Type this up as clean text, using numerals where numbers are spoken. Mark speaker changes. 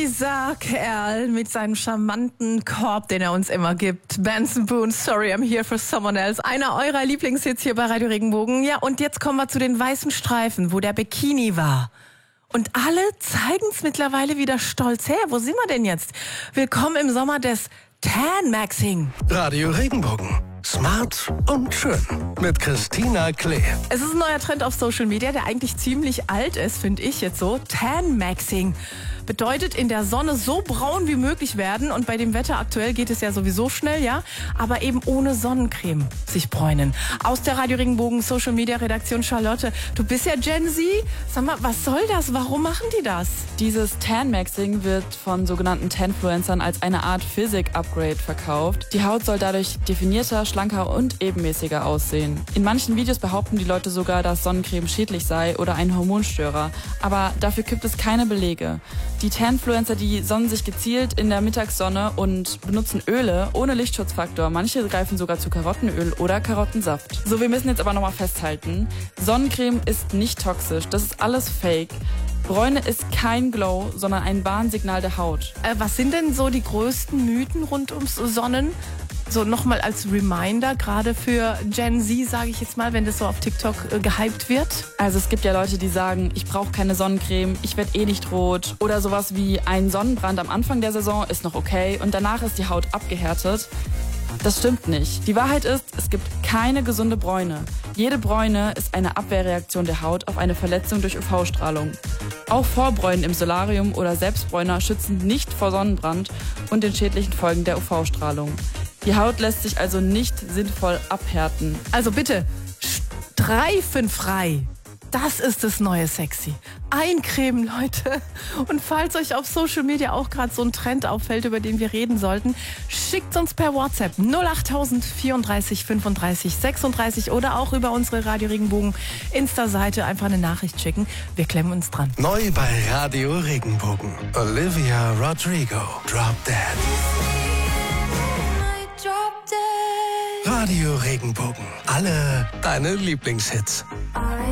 Speaker 1: Dieser Kerl mit seinem charmanten Korb, den er uns immer gibt. Benson Boone, Sorry, I'm Here for Someone Else. Einer eurer Lieblingshits hier bei Radio Regenbogen. Ja, und jetzt kommen wir zu den weißen Streifen, wo der Bikini war. Und alle zeigen es mittlerweile wieder stolz her. Wo sind wir denn jetzt? Willkommen im Sommer des Tan-Maxing.
Speaker 2: Radio Regenbogen. Smart und schön. Mit Christina Klee.
Speaker 1: Es ist ein neuer Trend auf Social Media, der eigentlich ziemlich alt ist, finde ich jetzt so. Tan-Maxing bedeutet in der Sonne so braun wie möglich werden. Und bei dem Wetter aktuell geht es ja sowieso schnell, ja. Aber eben ohne Sonnencreme sich bräunen. Aus der Radio Regenbogen Social Media Redaktion, Charlotte, du bist ja Gen Z. Sag mal, was soll das? Warum machen die das?
Speaker 3: Dieses Tan-Maxing wird von sogenannten Tanfluencern als eine Art Physik-Upgrade verkauft. Die Haut soll dadurch definierter, schlanker und ebenmäßiger aussehen. In manchen Videos behaupten die Leute sogar, dass Sonnencreme schädlich sei oder ein Hormonstörer. Aber dafür gibt es keine Belege. Die Tanfluencer, die sonnen sich gezielt in der Mittagssonne und benutzen Öle ohne Lichtschutzfaktor. Manche greifen sogar zu Karottenöl oder Karottensaft. So, wir müssen jetzt aber nochmal festhalten, Sonnencreme ist nicht toxisch, das ist alles Fake. Bräune ist kein Glow, sondern ein Warnsignal der Haut.
Speaker 1: Was sind denn so die größten Mythen rund ums Sonnen? So nochmal als Reminder, gerade für Gen Z, sage ich jetzt mal, wenn das so auf TikTok gehypt wird.
Speaker 3: Also es gibt ja Leute, die sagen, ich brauche keine Sonnencreme, ich werde eh nicht rot. Oder sowas wie ein Sonnenbrand am Anfang der Saison ist noch okay und danach ist die Haut abgehärtet. Das stimmt nicht. Die Wahrheit ist, es gibt keine gesunde Bräune. Jede Bräune ist eine Abwehrreaktion der Haut auf eine Verletzung durch UV-Strahlung. Auch Vorbräunen im Solarium oder Selbstbräuner schützen nicht vor Sonnenbrand und den schädlichen Folgen der UV-Strahlung. Die Haut lässt sich also nicht sinnvoll abhärten.
Speaker 1: Also bitte, streifenfrei. Das ist das neue Sexy. Eincremen, Leute. Und falls euch auf Social Media auch gerade so ein Trend auffällt, über den wir reden sollten, schickt uns per WhatsApp 08000 34 35 36 oder auch über unsere Radio Regenbogen Insta-Seite einfach eine Nachricht schicken. Wir klemmen uns dran.
Speaker 2: Neu bei Radio Regenbogen. Olivia Rodrigo. Drop Dead. Radio Regenbogen. Alle deine Lieblingshits.